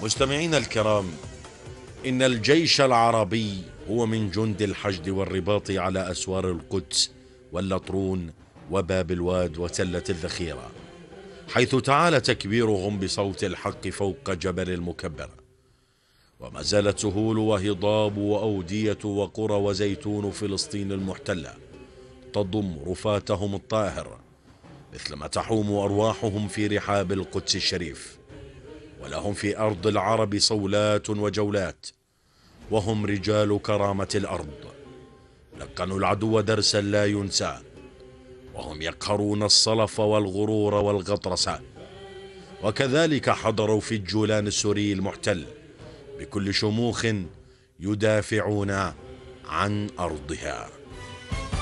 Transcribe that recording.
مستمعينا الكرام، إن الجيش العربي هو من جند الحشد والرباط على أسوار القدس واللطرون وباب الواد وسلة الذخيرة، حيث تعالى تكبيرهم بصوت الحق فوق جبل المكبر. وما زالت سهول وهضاب وأودية وقرى وزيتون فلسطين المحتلة تضم رفاتهم الطاهر، مثلما تحوم أرواحهم في رحاب القدس الشريف. ولهم في أرض العرب صولات وجولات، وهم رجال كرامة الأرض، لقنوا العدو درسا لا ينسى، وهم يقهرون الصلف والغرور والغطرسة. وكذلك حضروا في الجولان السوري المحتل بكل شموخ يدافعون عن أرضها.